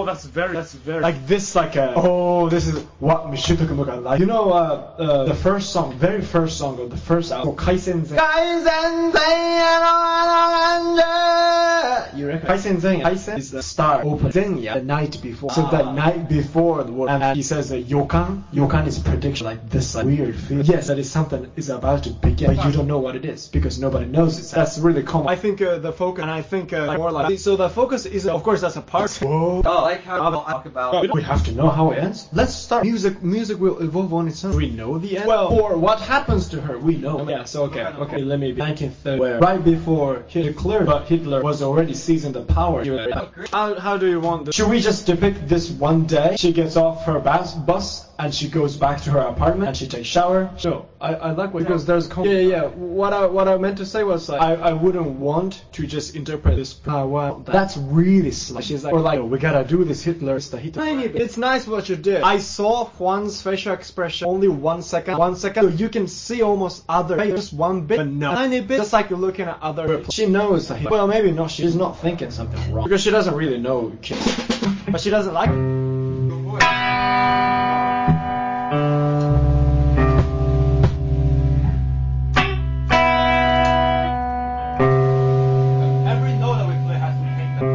that's very like this, like this is what Mishutoku like. You know, the first song, very first song of the first album, Kaisenzen. You reckon? Kaisen is the star open Zenya the night before. So the night before the war, and he says yokan is prediction, like this weird feeling. Yes, that is something is about to begin, but you don't know what it is because nobody knows it. That's really common. I think the focus, and I think more like so the focus is of course that's a part. Whoa. Oh, like how I talk about. We have to know how it ends. Let's start. Music will evolve on its own. We know the end. Well, or what happens to her, we know. Yeah. So okay. Let me be 1930, where right before Hitler was already seizing the power. How do you want this? Should we just depict this one day? She gets off her bus and she goes back to her apartment and she takes shower. So I like what, because there's what I meant to say was I wouldn't want to just interpret this. Well, that's really slight. She's like, or like, we gotta do this. Hitler. It's nice what you did. I saw Juan's facial expression only 1 second. So you can see almost other, just one bit, but no, tiny bit, just like you're looking at other. She knows that. Well, maybe not. She's not thinking something wrong because she doesn't really know kids, but she doesn't like.